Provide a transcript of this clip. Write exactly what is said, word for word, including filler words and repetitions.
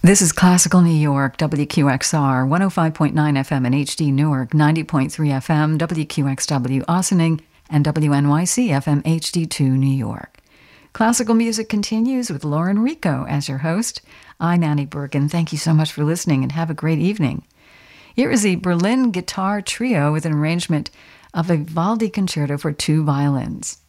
This is Classical New York, W Q X R, one oh five point nine F M in H D Newark, ninety point three F M, W Q X W Ossining, and W N Y C F M H D two New York. Classical music continues with Lauren Rico as your host. I'm Annie Bergen. Thank you so much for listening and have a great evening. Here is the Berlin Guitar Trio with an arrangement of a Vivaldi concerto for two violins.